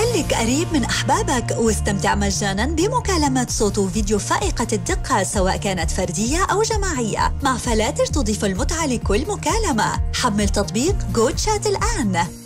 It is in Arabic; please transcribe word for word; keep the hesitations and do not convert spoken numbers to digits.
خليك قريب من أحبابك واستمتع مجاناً بمكالمات صوت وفيديو فائقة الدقة سواء كانت فردية أو جماعية مع فلاتر تضيف المتعة لكل مكالمة. حمل تطبيق جو تشات الآن.